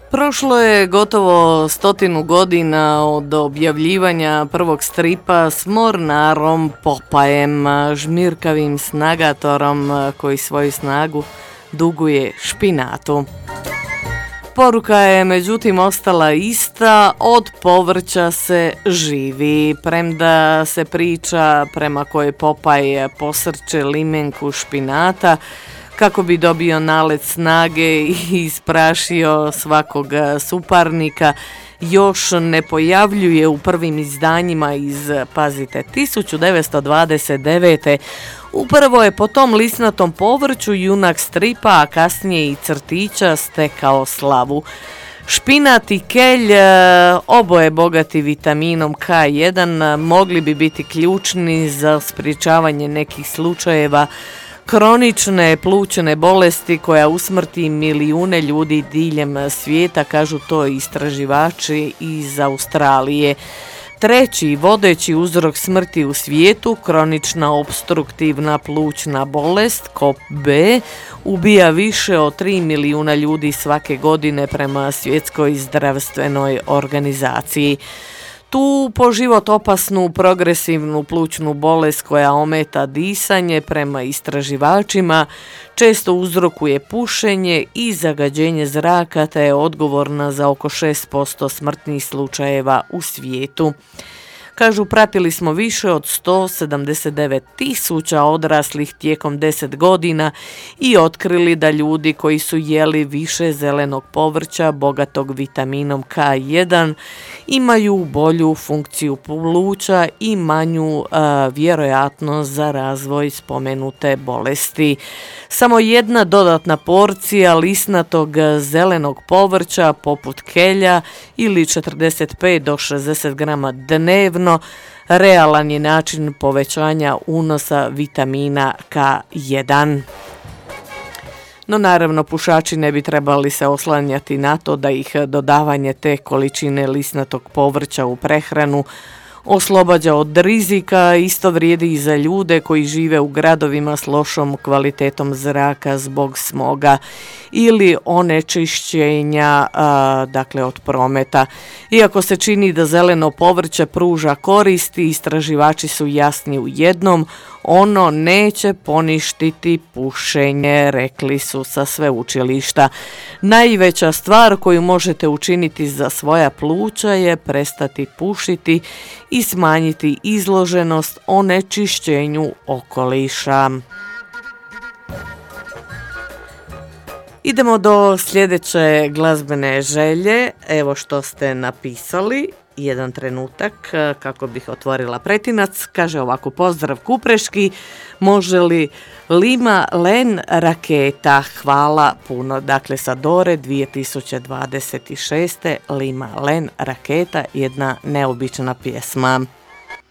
Prošlo je gotovo 100 godina od objavljivanja prvog stripa s mornarom Popajem, žmirkavim snagatorom koji svoju snagu duguje špinatu. Poruka je međutim ostala ista, od povrća se živi, premda se priča prema kojoj Popaj posrče limenku špinata kako bi dobio nalet snage i isprašio svakog suparnika, još ne pojavljuje u prvim izdanjima iz, pazite, 1929. Upravo je po tom lisnatom povrću junak stripa, a kasnije i crtića stekao slavu. Špinat i kelj, oboje bogati vitaminom K1, mogli bi biti ključni za sprječavanje nekih slučajeva kronične plućne bolesti koja usmrti milijune ljudi diljem svijeta, kažu to istraživači iz Australije. Treći vodeći uzrok smrti u svijetu, kronična opstruktivna plućna bolest, COPB, ubija više od 3 milijuna ljudi svake godine prema Svjetskoj zdravstvenoj organizaciji. Tu po život opasnu progresivnu plućnu bolest koja ometa disanje prema istraživačima često uzrokuje pušenje i zagađenje zraka te je odgovorna za oko 6% smrtnih slučajeva u svijetu. Kažu, pratili smo više od 179.000 odraslih tijekom 10 godina i otkrili da ljudi koji su jeli više zelenog povrća bogatog vitaminom K1 imaju bolju funkciju pluća i manju vjerojatnost za razvoj spomenute bolesti. Samo jedna dodatna porcija lisnatog zelenog povrća poput kelja ili 45 do 60 grama dnevno realan je način povećanja unosa vitamina K1. No naravno, pušači ne bi trebali se oslanjati na to da ih dodavanje te količine lisnatog povrća u prehranu oslobađa od rizika. Isto vrijedi i za ljude koji žive u gradovima s lošom kvalitetom zraka zbog smoga ili onečišćenja, dakle od prometa. Iako se čini da zeleno povrće pruža koristi, istraživači su jasni u jednom: ono neće poništiti pušenje, rekli su sa sveučilišta. Najveća stvar koju možete učiniti za svoja pluća je prestati pušiti i smanjiti izloženost onečišćenju okoliša. Idemo do sljedeće glazbene želje. Evo što ste napisali. Jedan trenutak kako bih otvorila pretinac. Kaže ovako: pozdrav Kupreški, može li Lima Len Raketa, hvala puno. Dakle sa Dore 2026. Lima Len Raketa, jedna neobična pjesma.